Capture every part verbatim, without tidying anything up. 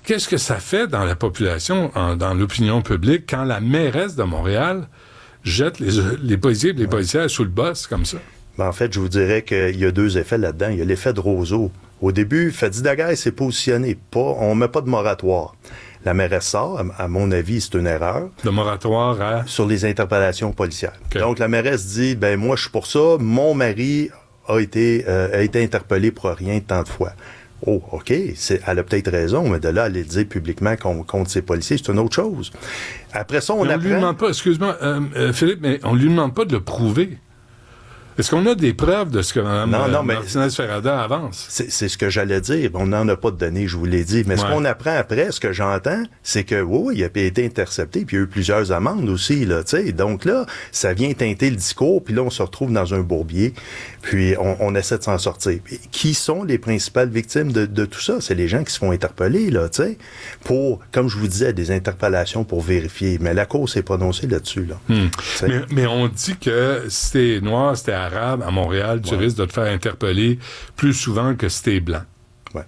qu'est-ce que ça fait dans la population, en, dans l'opinion publique, quand la mairesse de Montréal jette les, les policiers et les ouais. policières sous le boss comme ça? Ben, en fait, je vous dirais qu'il y a deux effets là-dedans. Il y a l'effet de roseau. Au début, Fadi Daguerre s'est positionné. Pas, on ne met pas de moratoire. La mairesse sort, à, à mon avis, c'est une erreur. De moratoire à... Sur les interpellations policières. Okay. Donc, la mairesse dit, ben moi, je suis pour ça. Mon mari a été, euh, a été interpellé pour rien tant de fois. Oh, OK, c'est, elle a peut-être raison, mais de là à aller dire publiquement qu'on, contre ses policiers, c'est une autre chose. Après ça, on mais on apprend... lui demande pas, excuse-moi, euh, euh, Philippe, mais on lui demande pas de le prouver. Est-ce qu'on a des preuves de ce que Mme non, non, Martinez-Ferrada avance? C'est, c'est ce que j'allais dire. On n'en a pas de données, je vous l'ai dit. Mais ouais. ce qu'on apprend après, ce que j'entends, c'est que oui, il a été intercepté, puis il y a eu plusieurs amendes aussi, là, tu sais. Donc là, ça vient teinter le discours, puis là, on se retrouve dans un bourbier, puis on, on essaie de s'en sortir. Puis, qui sont les principales victimes de, de tout ça? C'est les gens qui se font interpeller, là, tu sais, pour, comme je vous disais, des interpellations pour vérifier. Mais la Cour s'est prononcée là-dessus, là. Hmm. Mais, mais on dit que si t'es noir, si t'es arabe, à Montréal, tu ouais. risques de te faire interpeller plus souvent que si t'es blanc. Ouais.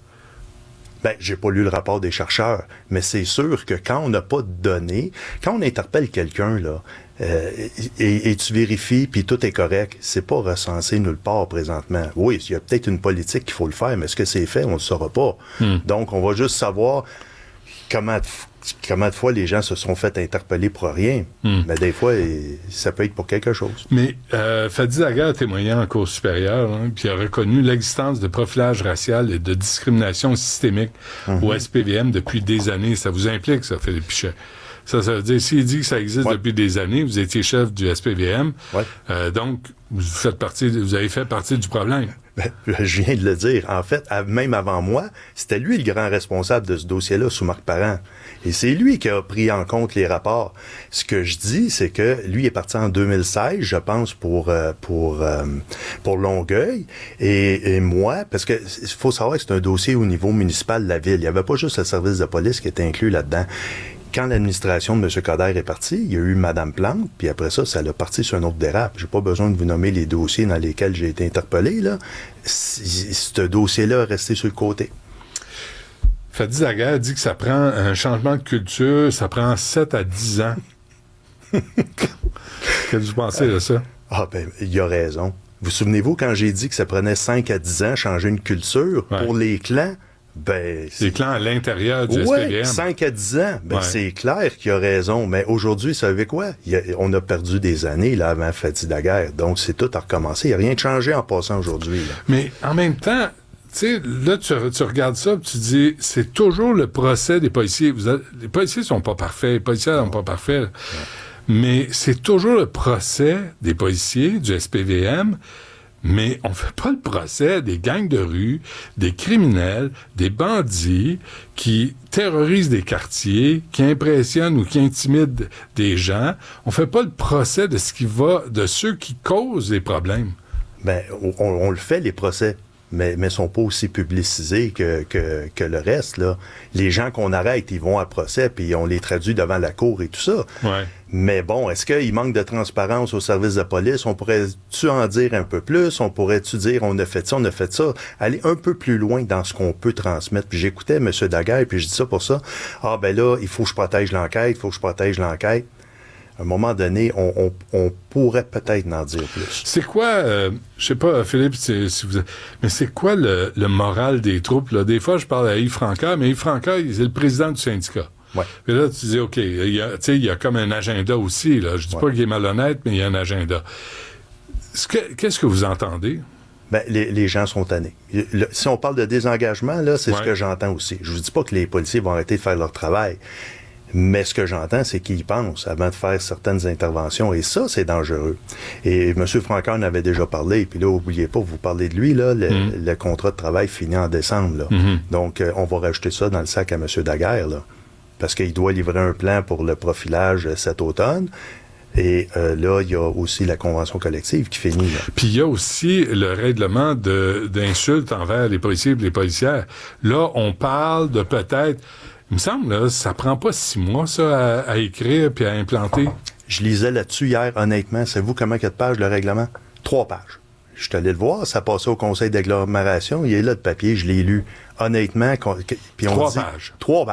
Ben, j'ai pas lu le rapport des chercheurs, mais c'est sûr que quand on n'a pas de données, quand on interpelle quelqu'un, là, euh, et, et tu vérifies, puis tout est correct, c'est pas recensé nulle part présentement. Oui, il y a peut-être une politique qu'il faut le faire, mais est-ce que c'est fait? On le saura pas. Hmm. Donc, on va juste savoir comment... Comment de fois les gens se sont fait interpeller pour rien. Hmm. Mais des fois, ça peut être pour quelque chose. Mais euh, Fadi Daguerre a témoigné en cour supérieure, hein, puis a reconnu l'existence de profilage racial et de discrimination systémique mm-hmm. au S P V M depuis des années. Ça vous implique, ça, Philippe Pichet? Ça, ça veut dire, s'il dit que ça existe ouais. depuis des années, vous étiez chef du S P V M, ouais. euh, donc vous faites partie, vous avez fait partie du problème. Ben, je viens de le dire. En fait, même avant moi, c'était lui le grand responsable de ce dossier-là sous Marc Parent. Et c'est lui qui a pris en compte les rapports. Ce que je dis, c'est que lui est parti en deux mille seize, je pense, pour euh, pour euh, pour Longueuil. Et, et moi, parce que il faut savoir que c'est un dossier au niveau municipal de la ville. Il n'y avait pas juste le service de police qui était inclus là-dedans. Quand l'administration de M. Coder est partie, il y a eu Mme Plante, puis après ça, ça l'a parti sur un autre dérape. J'ai pas besoin de vous nommer les dossiers dans lesquels j'ai été interpellé, là. Ce dossier-là est resté sur le côté. Fadi Daguerre dit que ça prend un changement de culture, ça prend sept à dix ans. Qu'est-ce que vous pensez de ça? Ah, ben, il a raison. Vous souvenez-vous quand j'ai dit que ça prenait cinq à dix ans changer une culture ouais. pour les clans? Ben, les clans à l'intérieur du ouais, S P V M. cinq à dix ans. Ben, ouais. c'est clair qu'il a raison. Mais aujourd'hui, vous savez quoi? Il a, on a perdu des années, là, avant Fadi Daguerre. Donc, c'est tout à recommencer. Il n'y a rien de changé en passant aujourd'hui, là. Mais, en même temps, tu sais, là, tu, tu regardes ça, tu dis, c'est toujours le procès des policiers. Vous avez, les policiers sont pas parfaits. Les policiers sont pas parfaits. Ouais. Mais c'est toujours le procès des policiers du S P V M. Mais on fait pas le procès des gangs de rue, des criminels, des bandits qui terrorisent des quartiers, qui impressionnent ou qui intimident des gens. On fait pas le procès de ce qui va, de ceux qui causent les problèmes. Ben, on, on le fait, les procès. Mais mais sont pas aussi publicisés que, que, que le reste, là. Les gens qu'on arrête, ils vont à procès, puis on les traduit devant la cour et tout ça. Ouais. Mais bon, est-ce qu'il manque de transparence au service de police? On pourrait-tu en dire un peu plus? On pourrait-tu dire, on a fait ça, on a fait ça? Aller un peu plus loin dans ce qu'on peut transmettre. Puis j'écoutais M. Daguerre, puis je dis ça pour ça. Ah, ben là, il faut que je protège l'enquête, il faut que je protège l'enquête. À un moment donné, on, on, on pourrait peut-être en dire plus. C'est quoi, euh, je sais pas, Philippe, si vous, mais c'est quoi le, le moral des troupes, là? Des fois, je parle à Yves Francard, mais Yves Francard, il est le président du syndicat. Ouais. Et là, tu dis, OK, il y a, tu sais, il y a comme un agenda aussi, là. Je dis ouais. pas qu'il est malhonnête, mais il y a un agenda. Que, qu'est-ce que vous entendez? Ben, les, les gens sont tannés. Le, si on parle de désengagement, là, c'est ouais. ce que j'entends aussi. Je vous dis pas que les policiers vont arrêter de faire leur travail. Mais ce que j'entends, c'est qu'ils pensent avant de faire certaines interventions. Et ça, c'est dangereux. Et M. Francard en avait déjà parlé. Puis là, n'oubliez pas, vous parlez de lui, là, le, mmh. le contrat de travail finit en décembre. Là. Mmh. Donc, euh, on va rajouter ça dans le sac à M. Daguerre, là. Parce qu'il doit livrer un plan pour le profilage cet automne. Et euh, là, il y a aussi la convention collective qui finit. Là. Puis il y a aussi le règlement de, d'insultes envers les policiers et les policières. Là, on parle de peut-être... Il me semble, là, ça prend pas six mois, ça, à, à écrire puis à implanter. Je lisais là-dessus hier, honnêtement. Savez-vous comment quatre pages, le règlement? Trois pages. Je suis allé le voir, ça passait au conseil d'agglomération. Il est là de papier, je l'ai lu. Honnêtement, puis on trois dit, pages. Trois pages.